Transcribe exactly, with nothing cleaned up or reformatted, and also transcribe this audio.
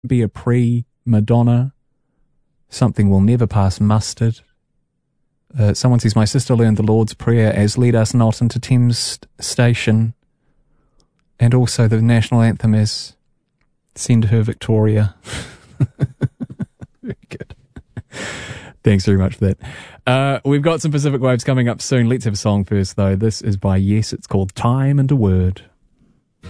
Be a pre-Madonna. Something will never pass mustard. Uh, someone says, my sister learned the Lord's Prayer as lead us not into Thames Station. And also the national anthem is Send Her Victoria. Very good. Thanks very much for that. Uh, we've got some Pacific Waves coming up soon. Let's have a song first, though. This is by Yes. It's called Time and a Word.